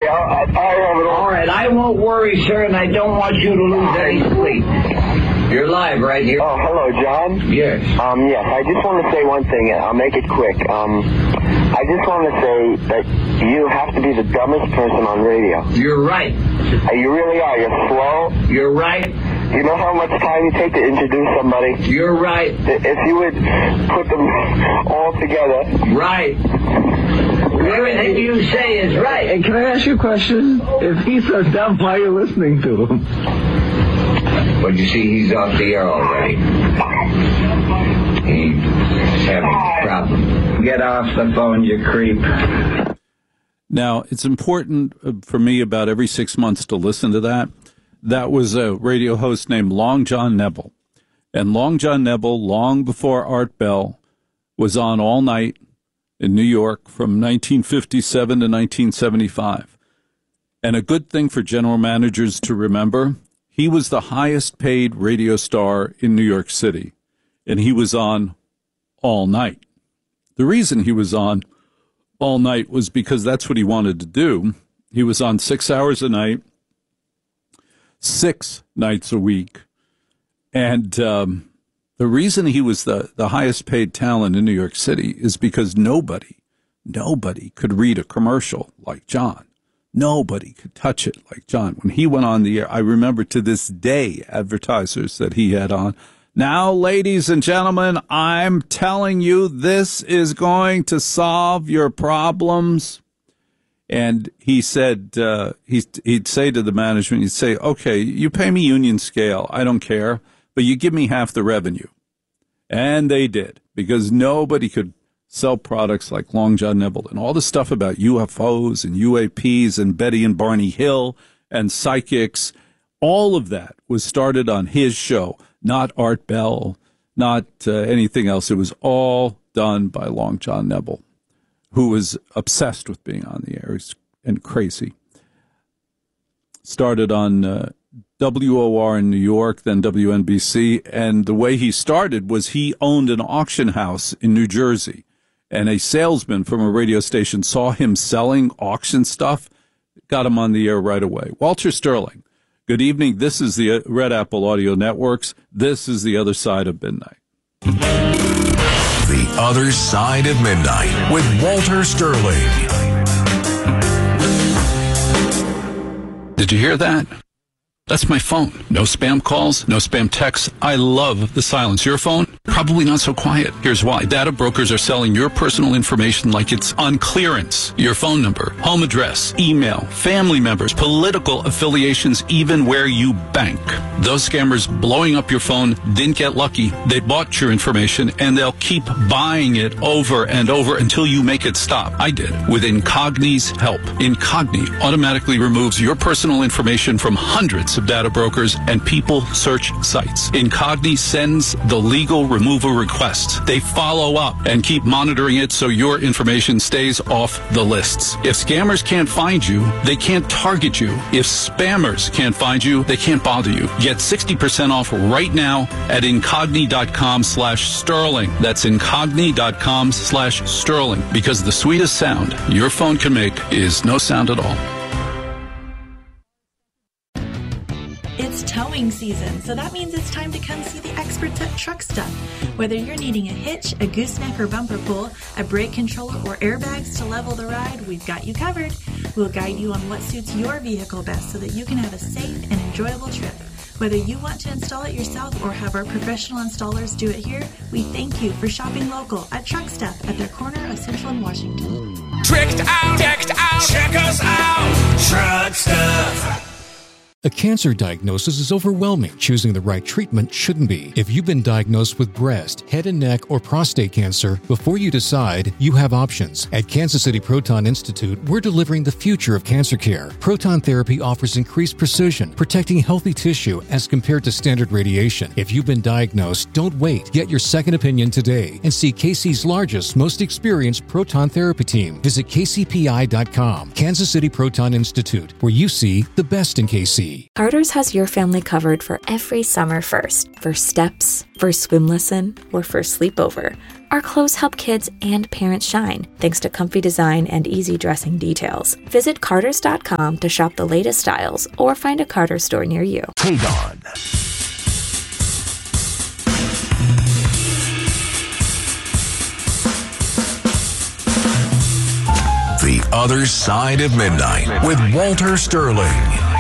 Yeah, I'll probably have it all. All right, I won't worry, sir, and I don't want you to lose any sleep. You're live right here. Oh, hello, John? Yes. Yes, I just want to say one thing. I'll make it quick. I just want to say that you have to be the dumbest person on radio. You're right. You really are. You're slow. You're right. You know how much time you take to introduce somebody? You're right. If you would put them all together. Right. Everything you say is right. And can I ask you a question? If he's so dumb, why are you listening to him? But you see, he's off the air already. He's having a problem. Get off the phone, you creep. Now, it's important for me about every 6 months to listen to that. That was a radio host named Long John Nebel. And Long John Nebel, long before Art Bell, was on all night in New York from 1957 to 1975. And a good thing for general managers to remember, he was the highest paid radio star in New York City. And he was on all night. The reason he was on all night was because that's what he wanted to do. He was on 6 hours a night, 6 nights a week. And the reason he was the highest paid talent in New York City is because nobody could read a commercial like John. Nobody could touch it like John. When he went on the air, I remember to this day advertisers that he had on. Now, ladies and gentlemen, I'm telling you, this is going to solve your problems. And he said, he'd say to the management, he'd say, okay, you pay me union scale. I don't care, but you give me half the revenue. And they did, because nobody could sell products like Long John Nebel and all the stuff about UFOs and UAPs and Betty and Barney Hill and psychics. All of that was started on his show, not Art Bell, not anything else. It was all done by Long John Nebel, who was obsessed with being on the air and crazy. Started on WOR in New York, then WNBC, and the way he started was he owned an auction house in New Jersey, and a salesman from a radio station saw him selling auction stuff, got him on the air right away. Walter Sterling, good evening. This is the Red Apple Audio Networks. This is The Other Side of Midnight. The Other Side of Midnight with Walter Sterling. Did you hear that? That's my phone. No spam calls, no spam texts. I love the silence. Your phone? Probably not so quiet. Here's why. Data brokers are selling your personal information like it's on clearance. Your phone number, home address, email, family members, political affiliations, even where you bank. Those scammers blowing up your phone didn't get lucky. They bought your information, and they'll keep buying it over and over until you make it stop. I did. With Incogni's help. Incogni automatically removes your personal information from hundreds of data brokers and people search sites. Incogni sends the legal removal requests. They follow up and keep monitoring it so your information stays off the lists. If scammers can't find you, they can't target you. If spammers can't find you, they can't bother you. Get 60% off right now at incogni.com/sterling. That's incogni.com/sterling, because the sweetest sound your phone can make is no sound at all. It's towing season, so that means it's time to come see the experts at Truck Stuff. Whether you're needing a hitch, a gooseneck or bumper pull, a brake controller, or airbags to level the ride, we've got you covered. We'll guide you on what suits your vehicle best so that you can have a safe and enjoyable trip. Whether you want to install it yourself or have our professional installers do it here, we thank you for shopping local at Truck Stuff at their corner of Central and Washington. Tricked out, decked out, check us out, Truck Stuff. A cancer diagnosis is overwhelming. Choosing the right treatment shouldn't be. If you've been diagnosed with breast, head and neck, or prostate cancer, before you decide, you have options. At Kansas City Proton Institute, we're delivering the future of cancer care. Proton therapy offers increased precision, protecting healthy tissue as compared to standard radiation. If you've been diagnosed, don't wait. Get your second opinion today and see KC's largest, most experienced proton therapy team. Visit kcpi.com. Kansas City Proton Institute, where you see the best in KC. me. Carter's has your family covered for every summer first steps, first swim lesson, or first sleepover. Our clothes help kids and parents shine, thanks to comfy design and easy dressing details. Visit Carters.com to shop the latest styles or find a Carter store near you. Hey, Dawn. The Other Side of Midnight with Walter Sterling.